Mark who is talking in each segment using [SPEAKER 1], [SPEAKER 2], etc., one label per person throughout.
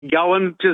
[SPEAKER 1] Go and just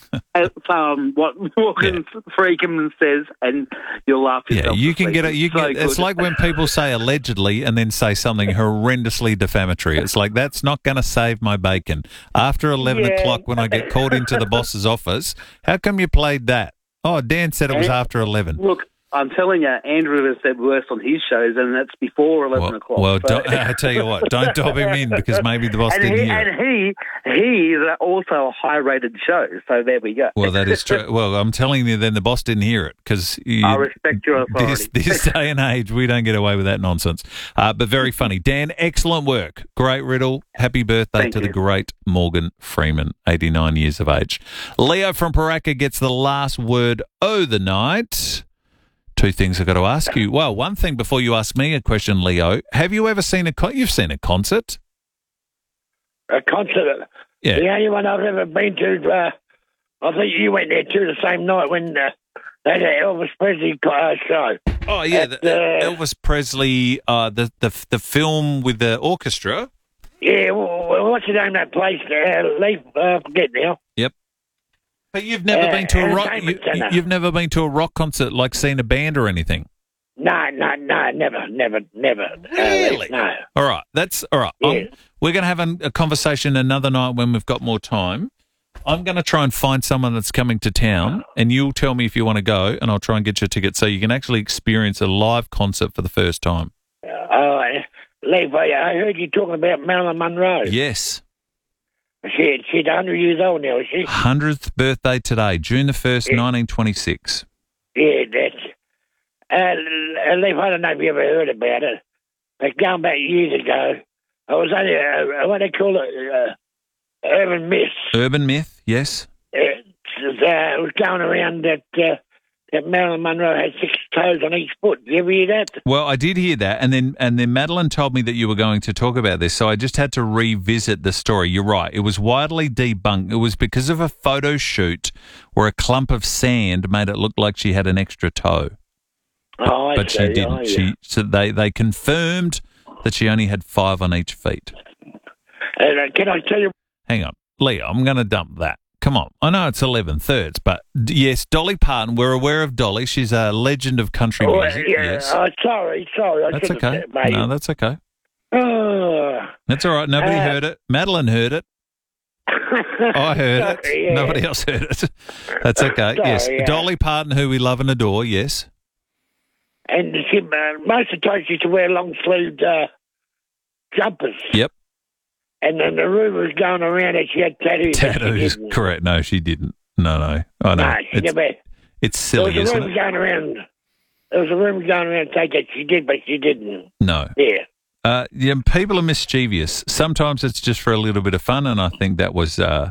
[SPEAKER 1] what Morgan Freeman says, and you'll laugh yourself.
[SPEAKER 2] Yeah, you can get it. It's like when people say allegedly and then say something horrendously defamatory. It's like, that's not going to save my bacon. After 11 o'clock when I get called into the boss's office, how come you played that? Oh, Dan said it was after 11.
[SPEAKER 1] Look, I'm telling you, Andrew has said worse on his shows, and that's before 11 o'clock.
[SPEAKER 2] Well, I tell you what, don't dob him in, because maybe the boss didn't hear it.
[SPEAKER 1] And he is also a high-rated show, so there we go.
[SPEAKER 2] Well, that is true. Well, I'm telling you, then the boss didn't hear it, because
[SPEAKER 1] I respect your authority.
[SPEAKER 2] This day and age, we don't get away with that nonsense. But very funny. Dan, excellent work. Great riddle. Happy birthday to the great Morgan Freeman, 89 years of age. Leo from Paraka gets the last word of the night. Two things I've got to ask you. Well, one thing before you ask me a question, Leo. Have you ever seen you've seen a concert?
[SPEAKER 3] A concert?
[SPEAKER 2] Yeah.
[SPEAKER 3] The only one I've ever been to, I think you went there too the same night when they had an Elvis Presley show.
[SPEAKER 2] Oh, yeah, Elvis Presley, the film with the orchestra.
[SPEAKER 3] Yeah, well, what's the name of that place? Leaf, I forget now.
[SPEAKER 2] Yep. But you've never been to a rock. You've never been to a rock concert, like seen a band or anything.
[SPEAKER 3] No, never.
[SPEAKER 2] Really?
[SPEAKER 3] No.
[SPEAKER 2] All right, that's all right.
[SPEAKER 3] Yeah.
[SPEAKER 2] We're going to have a conversation another night when we've got more time. I'm going to try and find someone that's coming to town, and you'll tell me if you want to go, and I'll try and get you a ticket so you can actually experience a live concert for the first time.
[SPEAKER 3] Leif, I heard you talking about Marilyn Monroe.
[SPEAKER 2] Yes.
[SPEAKER 3] She's 100 years old now, is she?
[SPEAKER 2] 100th birthday today, June the 1st, 1926.
[SPEAKER 3] Yeah, that's... Leif, I don't know if you ever heard about it, but going back years ago, I was only, what they call it, urban myth.
[SPEAKER 2] Urban myth, yes.
[SPEAKER 3] It was going around that Marilyn Monroe had 6 toes on each foot. Did you ever hear that?
[SPEAKER 2] Well, I did hear that, and then Madeline told me that you were going to talk about this, so I just had to revisit the story. You're right. It was widely debunked. It was because of a photo shoot where a clump of sand made it look like she had an extra toe.
[SPEAKER 3] Oh,
[SPEAKER 2] but she didn't.
[SPEAKER 3] Oh, yeah.
[SPEAKER 2] So they confirmed that she only had 5 on each feet.
[SPEAKER 3] Can I tell you?
[SPEAKER 2] Hang on. Leo, I'm going to dump that. Come on. I know it's 11/3, but yes, Dolly Parton, we're aware of Dolly. She's a legend of country music.
[SPEAKER 3] Yeah.
[SPEAKER 2] Yes.
[SPEAKER 3] Sorry.
[SPEAKER 2] That's okay. No, that's okay.
[SPEAKER 3] Oh.
[SPEAKER 2] That's all right. Nobody heard it. Madeline heard it. I heard it.
[SPEAKER 3] Yeah.
[SPEAKER 2] Nobody else heard it. That's okay.
[SPEAKER 3] Sorry,
[SPEAKER 2] yes.
[SPEAKER 3] yeah.
[SPEAKER 2] Dolly Parton, who we love and adore, yes.
[SPEAKER 3] And she, most of the time she used to wear long-sleeved jumpers.
[SPEAKER 2] Yep.
[SPEAKER 3] And then the rumour was going around that she had tattoos.
[SPEAKER 2] Tattoos, correct. No, she didn't. No. I know.
[SPEAKER 3] No, she never.
[SPEAKER 2] It's silly,
[SPEAKER 3] There was a
[SPEAKER 2] isn't
[SPEAKER 3] rumour
[SPEAKER 2] it?
[SPEAKER 3] going around. There was a rumour going around saying that she did, but she didn't.
[SPEAKER 2] No.
[SPEAKER 3] Yeah.
[SPEAKER 2] Yeah, people are mischievous. Sometimes it's just for a little bit of fun, and I think that was, that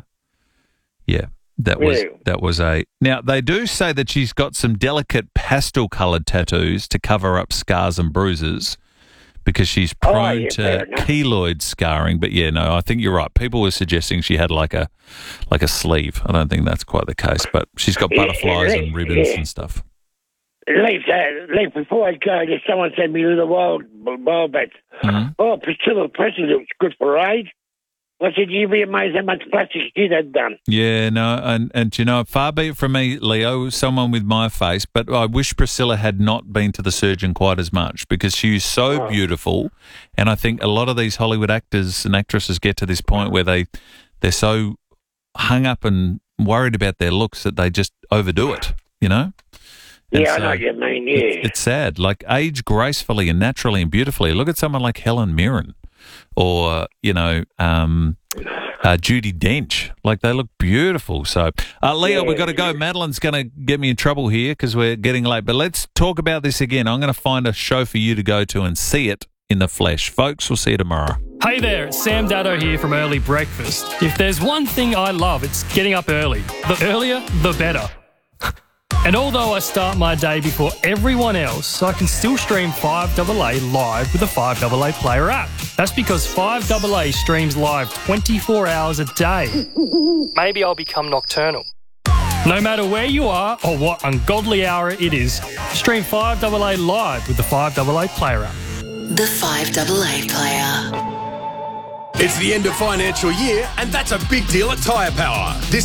[SPEAKER 2] was a. Now they do say that she's got some delicate pastel-coloured tattoos to cover up scars and bruises because she's prone to keloid scarring. But yeah, no, I think you're right. People were suggesting she had like a sleeve. I don't think that's quite the case, but she's got butterflies and ribbons and stuff.
[SPEAKER 3] Leif, before I go, someone sent me a little wild bat.
[SPEAKER 2] Mm-hmm.
[SPEAKER 3] Oh, Priscilla Presley looks good for her age. I said, you'd be amazed how much plastic she had done.
[SPEAKER 2] Yeah, no, and you know, far be it from me, Leo, someone with my face, but I wish Priscilla had not been to the surgeon quite as much because she's so beautiful, and I think a lot of these Hollywood actors and actresses get to this point where they're so hung up and worried about their looks that they just overdo it, you know? And
[SPEAKER 3] yeah, I know what you mean, yeah.
[SPEAKER 2] It's sad. Like, age gracefully and naturally and beautifully. Look at someone like Helen Mirren or, you know, Judi Dench. Like, they look beautiful. So, Leo, we've got to go. Madeline's going to get me in trouble here because we're getting late. But let's talk about this again. I'm going to find a show for you to go to and see it in the flesh. Folks, we'll see you tomorrow.
[SPEAKER 4] Hey there, it's Sam Daddo here from Early Breakfast. If there's one thing I love, it's getting up early. The earlier, the better. And although I start my day before everyone else, I can still stream 5AA live with the 5AA Player app. That's because 5AA streams live 24 hours a day. Maybe I'll become nocturnal. No matter where you are or what ungodly hour it is, stream 5AA live with the 5AA Player app.
[SPEAKER 5] The 5AA Player. It's the end of financial year, and that's a big deal at Tyre Power. This